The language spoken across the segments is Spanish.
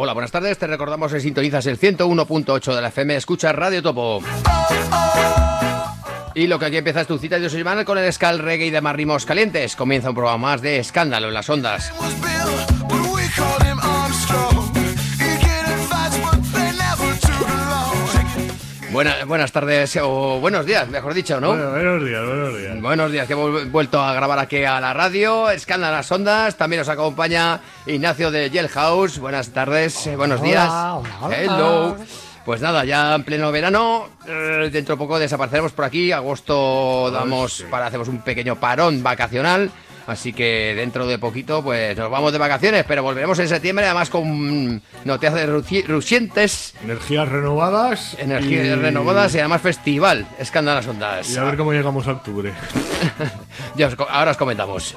Hola, buenas tardes. Te recordamos que sintonizas el 101.8 de la FM. Escucha Radio Topo. Y lo que aquí empieza es tu cita de semana con el ska, el reggae y demás ritmos calientes. Comienza un programa más de Escándalo en las Ondas. Buenas tardes, o buenos días, mejor dicho, ¿no? Buenos días. Buenos días, que hemos vuelto a grabar aquí a la radio, Escándalo en las Ondas. También nos acompaña Ignacio de Jailhouse. Buenas tardes, buenos días. Hola. Hello. Pues nada, ya en pleno verano, dentro de poco desapareceremos por aquí. Agosto hacemos un pequeño parón vacacional. Así que dentro de poquito pues nos vamos de vacaciones, pero volveremos en septiembre, además con noticias recientes. Energías renovadas Y además festival, Escándalo en las Ondas. Y a ver cómo llegamos a octubre. Ahora os comentamos.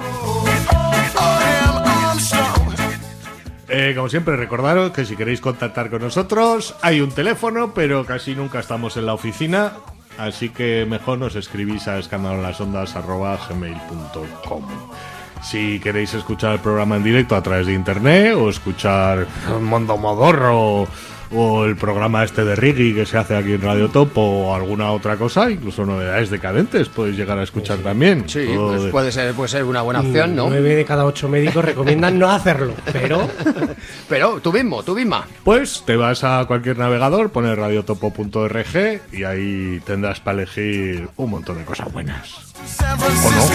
Como siempre, recordaros que si queréis contactar con nosotros, hay un teléfono, pero casi nunca estamos en la oficina. Así que mejor nos escribís a escandaloenlasondas@gmail.com. Si queréis escuchar el programa en directo a través de internet, o escuchar Mondo Modorro, o el programa este de Riggy que se hace aquí en Radio Top, o alguna otra cosa, incluso Novedades Decadentes podéis llegar a escuchar también. Sí, pues puede ser una buena opción, ¿no? 9 de cada 8 médicos recomiendan no hacerlo, pero... Pero tú misma. Pues te vas a cualquier navegador, pones radiotopo.org y ahí tendrás para elegir un montón de cosas buenas. ¿O no?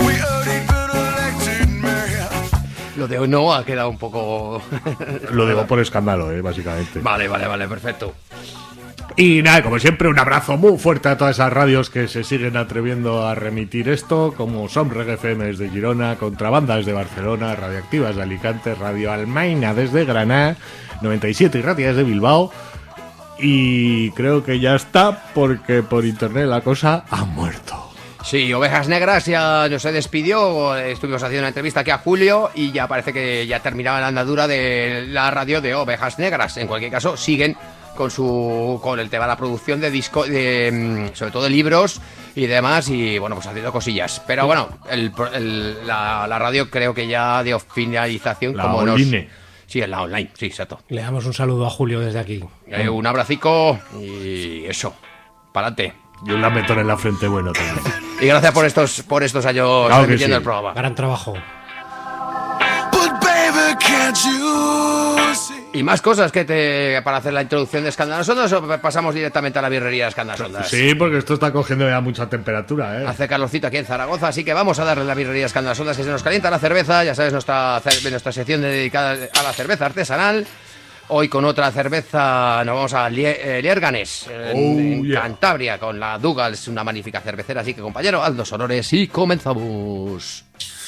Lo de hoy no ha quedado un poco... Lo digo por escándalo, básicamente. Vale, perfecto. Y nada, como siempre, un abrazo muy fuerte a todas esas radios que se siguen atreviendo a remitir esto, como son Reggae FM desde Girona, Contrabanda desde Barcelona, Radioactivas de Alicante, Radio Almaina desde Granada, 97 y Ratia desde Bilbao. Y creo que ya está, porque por internet la cosa ha muerto. Sí, Ovejas Negras ya no se despidió. Estuvimos haciendo una entrevista aquí a Julio y ya parece que ya terminaba la andadura de la radio de Ovejas Negras. En cualquier caso, siguen con el tema de la producción de disco, sobre todo de libros y demás, y bueno, pues haciendo cosillas. Pero bueno, la radio creo que ya dio finalización. Sí, en la online, sí, exacto. Le damos un saludo a Julio desde aquí. Un abracico y eso, pa'lante. Y un lametón en la frente bueno también. Y gracias por estos años transmitiendo el programa. Gran trabajo. Y más cosas para hacer la introducción de Escándalo en las Ondas, o pasamos directamente a la birrería de Escándalo en las Ondas. Sí, porque esto está cogiendo ya mucha temperatura, Hace calorcito aquí en Zaragoza, así que vamos a darle la birrería de Escándalo en las Ondas, que se nos calienta la cerveza. Ya sabes, nuestra sección dedicada a la cerveza artesanal. Hoy con otra cerveza nos vamos a Lierganes, en Cantabria, con la Dougal, una magnífica cervecera. Así que, compañero, haz los honores y comenzamos.